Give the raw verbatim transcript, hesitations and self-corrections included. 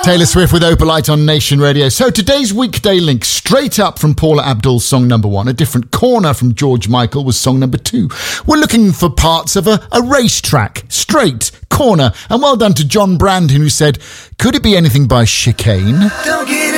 Taylor Swift with Opalite on Nation Radio. So today's weekday link, straight up from Paula Abdul's song number one. A different corner from George Michael was song number two. We're looking for parts of a, a racetrack, straight, corner. And well done to John Brandon, who said, could it be anything by Chicane? Don't get